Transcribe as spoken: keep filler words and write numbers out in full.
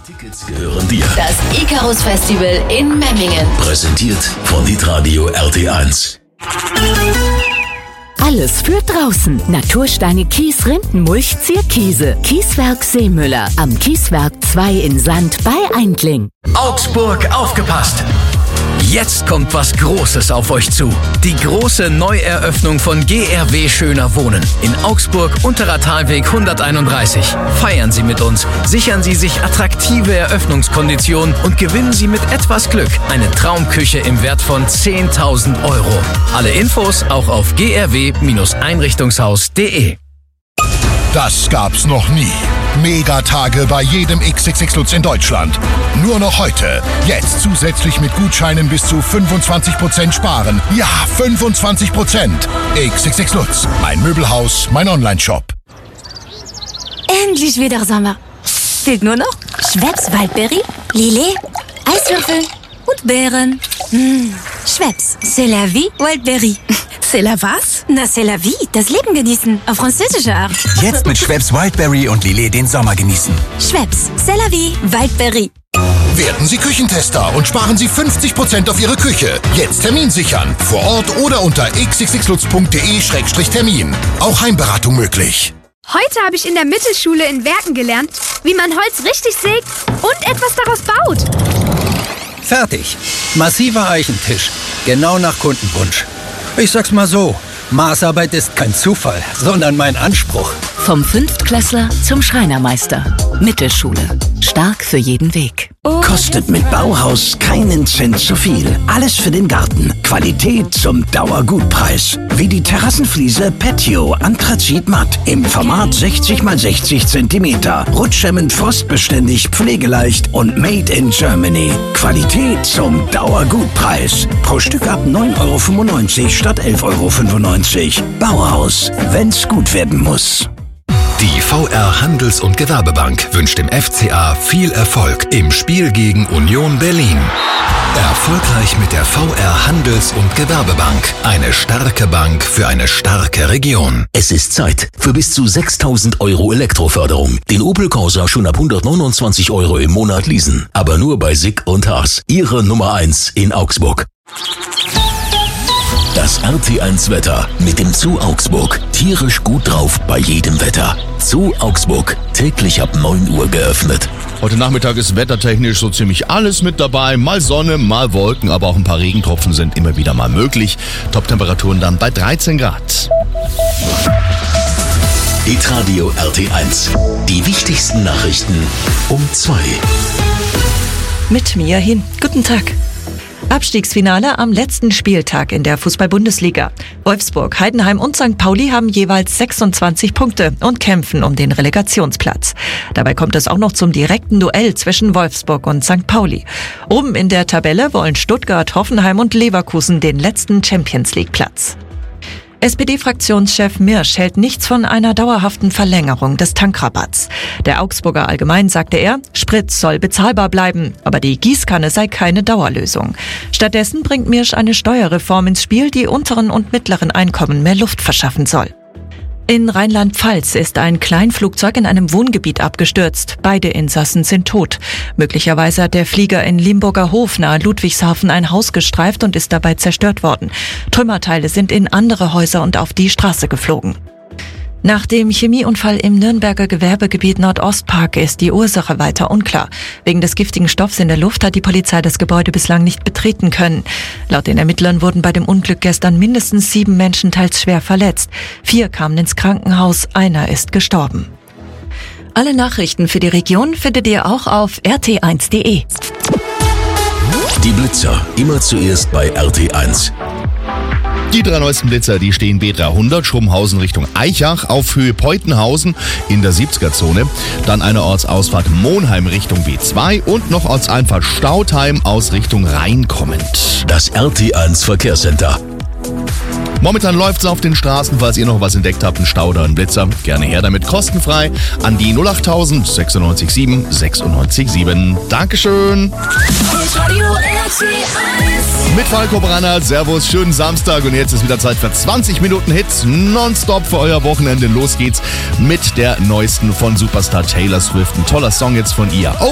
Tickets gehören dir. Das Icarus Festival in Memmingen. Präsentiert von Hitradio R T eins. Alles für draußen. Natursteine, Kies, Rindenmulch, Zierkiese. Kieswerk Seemüller. Am Kieswerk zwei in Sand bei Eindling. Augsburg, aufgepasst! Jetzt kommt was Großes auf euch zu. Die große Neueröffnung von G R W Schöner Wohnen. In Augsburg, Unterer Talweg hunderteinunddreißig. Feiern Sie mit uns, sichern Sie sich attraktive Eröffnungskonditionen und gewinnen Sie mit etwas Glück eine Traumküche im Wert von zehntausend Euro. Alle Infos auch auf g r w Einrichtungshaus punkt de. Das gab's noch nie. Megatage bei jedem X X X Lutz in Deutschland. Nur noch heute. Jetzt zusätzlich mit Gutscheinen bis zu fünfundzwanzig Prozent sparen. Ja, fünfundzwanzig Prozent. X X X Lutz. Mein Möbelhaus, mein Onlineshop. Endlich wieder Sommer. Fehlt nur noch Schweppes Waldberry, Lillet, Eiswürfel und Beeren. Mmh. Schweppes, c'est la vie, Waldberry. C'est la was? Na, c'est la vie, das Leben genießen, auf französische Art. Jetzt mit Schweppes Wildberry und Lillet den Sommer genießen. Schweppes, c'est la vie, Waldberry. Werden Sie Küchentester und sparen Sie fünfzig Prozent auf Ihre Küche. Jetzt Termin sichern. Vor Ort oder unter x x x lutz punkt de Schrägstrich Termin. Auch Heimberatung möglich. Heute habe ich in der Mittelschule in Werken gelernt, wie man Holz richtig sägt und etwas daraus baut. Fertig. Massiver Eichentisch. Genau nach Kundenwunsch. Ich sag's mal so, Maßarbeit ist kein Zufall, sondern mein Anspruch. Vom Fünftklässler zum Schreinermeister. Mittelschule. Stark für jeden Weg. Kostet mit Bauhaus keinen Cent zu viel. Alles für den Garten. Qualität zum Dauergutpreis. Wie die Terrassenfliese Patio Anthrazit Matt im Format sechzig mal sechzig Zentimeter. Rutschhemmend, frostbeständig, pflegeleicht und made in Germany. Qualität zum Dauergutpreis. Pro Stück ab neun Euro fünfundneunzig statt elf Euro fünfundneunzig. Bauhaus, wenn's gut werden muss. Die V R Handels- und Gewerbebank wünscht dem F C A viel Erfolg im Spiel gegen Union Berlin. Erfolgreich mit der V R Handels- und Gewerbebank. Eine starke Bank für eine starke Region. Es ist Zeit für bis zu sechstausend Euro Elektroförderung. Den Opel Corsa schon ab hundertneunundzwanzig Euro im Monat leasen. Aber nur bei Sick und Haas. Ihre Nummer eins in Augsburg. Das R T eins Wetter mit dem Zoo Augsburg. Tierisch gut drauf bei jedem Wetter. Zoo Augsburg. Täglich ab neun Uhr geöffnet. Heute Nachmittag ist wettertechnisch so ziemlich alles mit dabei. Mal Sonne, mal Wolken, aber auch ein paar Regentropfen sind immer wieder mal möglich. Top-Temperaturen dann bei dreizehn Grad. Hitradio R T eins. Die wichtigsten Nachrichten um zwei. Mit mir hin. Guten Tag. Abstiegsfinale am letzten Spieltag in der Fußball-Bundesliga. Wolfsburg, Heidenheim und Sankt Pauli haben jeweils sechsundzwanzig Punkte und kämpfen um den Relegationsplatz. Dabei kommt es auch noch zum direkten Duell zwischen Wolfsburg und Sankt Pauli. Oben in der Tabelle wollen Stuttgart, Hoffenheim und Leverkusen den letzten Champions-League-Platz. S P D-Fraktionschef Mirsch hält nichts von einer dauerhaften Verlängerung des Tankrabatts. Der Augsburger Allgemein sagte er, Sprit soll bezahlbar bleiben, aber die Gießkanne sei keine Dauerlösung. Stattdessen bringt Mirsch eine Steuerreform ins Spiel, die unteren und mittleren Einkommen mehr Luft verschaffen soll. In Rheinland-Pfalz ist ein Kleinflugzeug in einem Wohngebiet abgestürzt. Beide Insassen sind tot. Möglicherweise hat der Flieger in Limburger Hof nahe Ludwigshafen ein Haus gestreift und ist dabei zerstört worden. Trümmerteile sind in andere Häuser und auf die Straße geflogen. Nach dem Chemieunfall im Nürnberger Gewerbegebiet Nordostpark ist die Ursache weiter unklar. Wegen des giftigen Stoffs in der Luft hat die Polizei das Gebäude bislang nicht betreten können. Laut den Ermittlern wurden bei dem Unglück gestern mindestens sieben Menschen teils schwer verletzt. Vier kamen ins Krankenhaus, einer ist gestorben. Alle Nachrichten für die Region findet ihr auch auf r t eins punkt de. Die Blitzer, immer zuerst bei R T eins. Die drei neuesten Blitzer, die stehen B dreihundert, Schrummhausen Richtung Eichach, auf Höhe Peutenhausen in der siebziger-Zone. Dann eine Ortsausfahrt Monheim Richtung B zwei und noch Ortseinfahrt Stautheim aus Richtung Rhein kommend. Das R T eins Verkehrscenter. Momentan läuft's auf den Straßen, falls ihr noch was entdeckt habt, ein Stau oder ein Blitzer. Gerne her damit, kostenfrei an die null achttausend sechsundneunzig sieben sechsundneunzig sieben. Dankeschön. Mit Falco Branner, Servus, schönen Samstag und jetzt ist wieder Zeit für zwanzig Minuten Hits nonstop für euer Wochenende. Los geht's mit der neuesten von Superstar Taylor Swift. Ein toller Song jetzt von ihr.